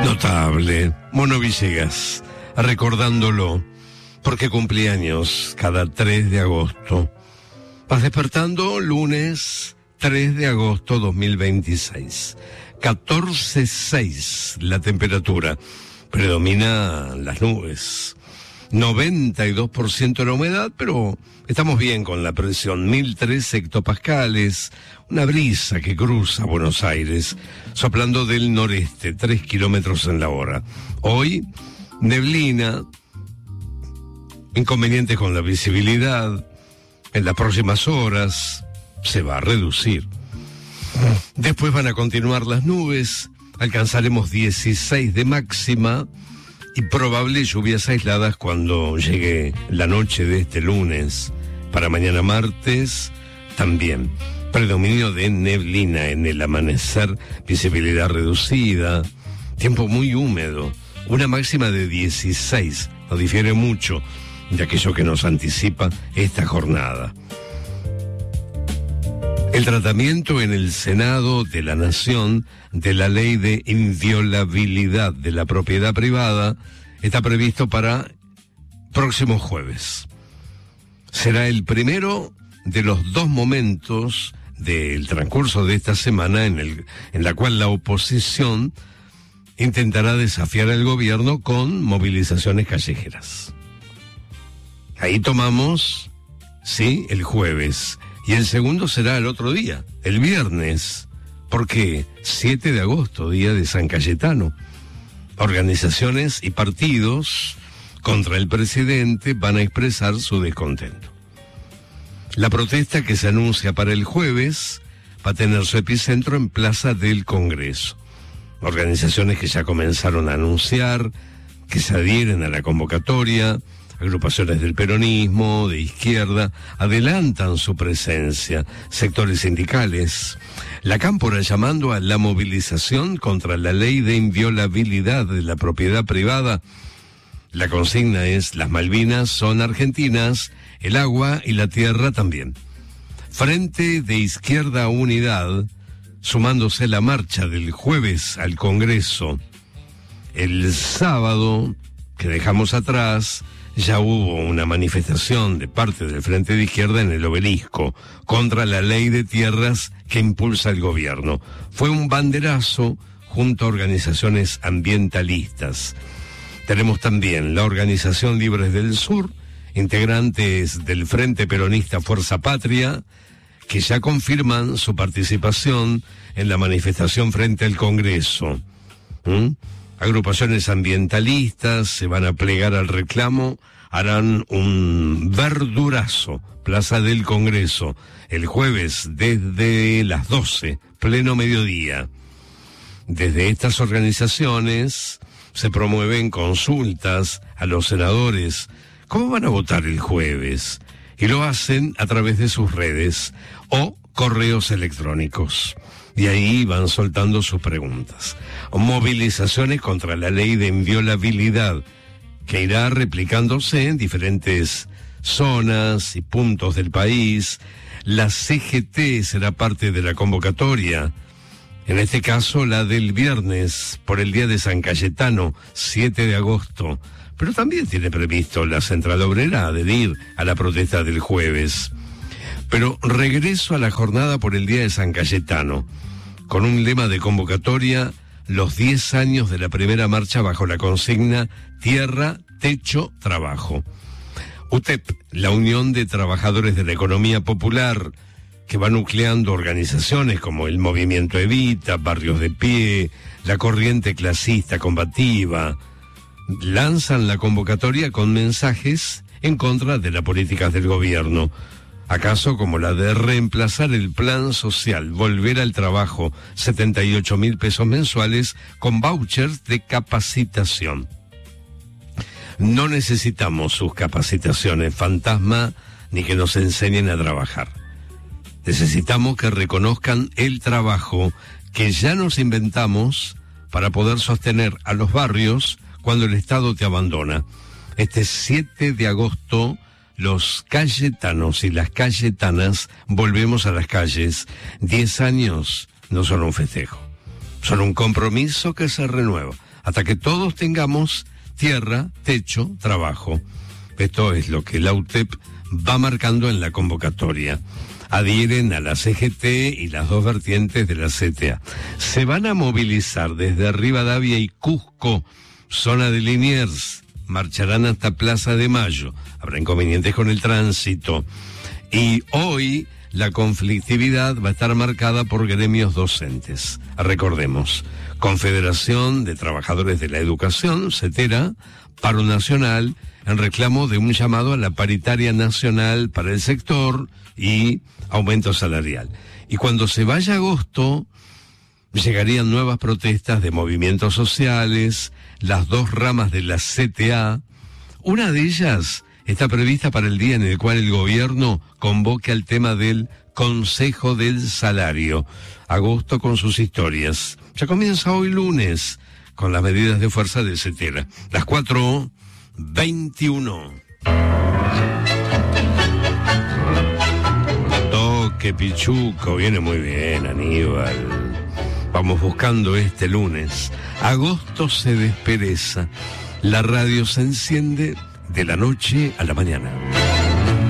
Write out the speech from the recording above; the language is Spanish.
Notable, Mono Villegas, recordándolo, porque cumpleaños cada 3 de agosto. Vas despertando lunes 3 de agosto 2026. 14,6 la temperatura. Predomina las nubes. 92% la humedad, pero estamos bien con la presión. 1003 hectopascales. Una brisa que cruza Buenos Aires, soplando del noreste, 3 kilómetros en la hora. Hoy, neblina, inconvenientes con la visibilidad. En las próximas horas se va a reducir. Después van a continuar las nubes, alcanzaremos 16 de máxima y probables lluvias aisladas cuando llegue la noche de este lunes. Para mañana martes también. Predominio de neblina en el amanecer, visibilidad reducida, tiempo muy húmedo, una máxima de 16, no difiere mucho de aquello que nos anticipa esta jornada. El tratamiento en el Senado de la Nación de la Ley de Inviolabilidad de la Propiedad Privada está previsto para próximo jueves. Será el primero de los 2 momentos del transcurso de esta semana en la cual la oposición intentará desafiar al gobierno con movilizaciones callejeras. Ahí tomamos, sí, el jueves, y el segundo será el otro día, el viernes, porque 7 de agosto, día de San Cayetano. Organizaciones y partidos contra el presidente van a expresar su descontento. La protesta que se anuncia para el jueves va a tener su epicentro en Plaza del Congreso. Organizaciones que ya comenzaron a anunciar que se adhieren a la convocatoria, agrupaciones del peronismo, de izquierda, adelantan su presencia, sectores sindicales. La Cámpora llamando a la movilización contra la ley de inviolabilidad de la propiedad privada. La consigna es: las Malvinas son argentinas, el agua y la tierra también. Frente de Izquierda Unidad, sumándose la marcha del jueves al Congreso. El sábado, que dejamos atrás, ya hubo una manifestación de parte del Frente de Izquierda en el Obelisco contra la ley de tierras que impulsa el gobierno. Fue un banderazo junto a organizaciones ambientalistas. Tenemos también la Organización Libres del Sur, integrantes del Frente Peronista Fuerza Patria, que ya confirman su participación en la manifestación frente al Congreso. Agrupaciones ambientalistas se van a plegar al reclamo, harán un verdurazo, Plaza del Congreso, el jueves desde las 12, pleno mediodía. Desde estas organizaciones se promueven consultas a los senadores. ¿Cómo van a votar el jueves? Y lo hacen a través de sus redes o correos electrónicos. Y ahí van soltando sus preguntas. Movilizaciones contra la ley de inviolabilidad, que irá replicándose en diferentes zonas y puntos del país. La CGT será parte de la convocatoria. En este caso, la del viernes, por el día de San Cayetano, 7 de agosto. Pero también tiene previsto la Central Obrera adherir a la protesta del jueves. Pero regreso a la jornada por el día de San Cayetano, con un lema de convocatoria: los 10 años de la primera marcha bajo la consigna Tierra, Techo, Trabajo. UTEP, la Unión de Trabajadores de la Economía Popular, que va nucleando organizaciones como el Movimiento Evita, Barrios de Pie, la Corriente Clasista Combativa, lanzan la convocatoria con mensajes en contra de las políticas del gobierno. ¿Acaso como la de reemplazar el plan social, volver al trabajo, 78.000 pesos mensuales con vouchers de capacitación? No necesitamos sus capacitaciones fantasma ni que nos enseñen a trabajar. Necesitamos que reconozcan el trabajo que ya nos inventamos para poder sostener a los barrios cuando el Estado te abandona. Este 7 de agosto, los cayetanos y las cayetanas volvemos a las calles. 10 años no son un festejo, son un compromiso que se renueva. hasta que todos tengamos tierra, techo, trabajo. Esto es lo que la UTEP va marcando en la convocatoria. Adhieren a la CGT y las dos vertientes de la CTA. Se van a movilizar desde Rivadavia y Cusco, zona de Liniers. Marcharán hasta Plaza de Mayo. Habrá inconvenientes con el tránsito. Y hoy la conflictividad va a estar marcada por gremios docentes. Recordemos, Confederación de Trabajadores de la Educación, CETERA, paro nacional, en reclamo de un llamado a la paritaria nacional para el sector y aumento salarial. Y cuando se vaya agosto, llegarían nuevas protestas de movimientos sociales, las dos ramas de la CTA. Una de ellas está prevista para el día en el cual el gobierno convoque al tema del Consejo del Salario. Agosto con sus historias. Ya comienza hoy lunes con las medidas de fuerza de CETERA. Las 4:21. Toque Pichuco, viene muy bien, Aníbal. Vamos buscando este lunes. Agosto se despereza. La radio se enciende de la noche a la mañana.